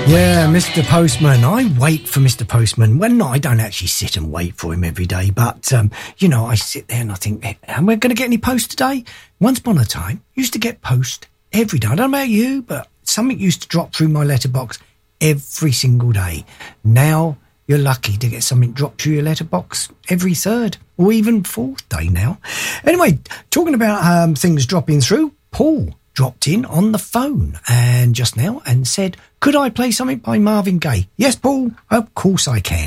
Yeah, Mr. Postman. I wait for Mr. Postman. Well, no, I don't actually sit and wait for him every day, but, I sit there and I think, am I going to get any post today? Once upon a time, I used to get post every day. I don't know about you, but something used to drop through my letterbox every single day. Now, you're lucky to get something dropped through your letterbox every third or even fourth day now. Anyway, talking about things dropping through, Paul dropped in on the phone and just now and said, could I play something by Marvin Gaye? Yes, Paul, of course I can.